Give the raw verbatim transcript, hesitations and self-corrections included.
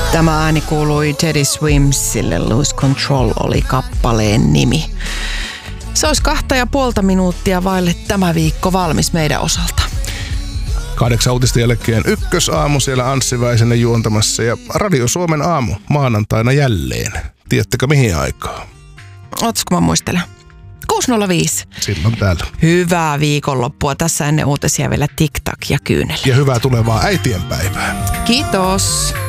Tämä ääni kuului Teddy Swimsille, Lose Control oli kappaleen nimi. Se olisi kahta ja puolta minuuttia vaille tämä viikko valmis meidän osalta. Kahdeksan uutisten jälkeen ykkösaamu siellä Anssi Väisänen juontamassa ja Radio Suomen aamu maanantaina jälleen. Tiedättekö mihin aikaan? Ootas kun mä muistelen. kuusi nolla viisi. Silloin täällä. Hyvää viikonloppua. Tässä ennen uutisia vielä TikTok ja kyynel. Ja hyvää tulevaa äitienpäivää. Kiitos.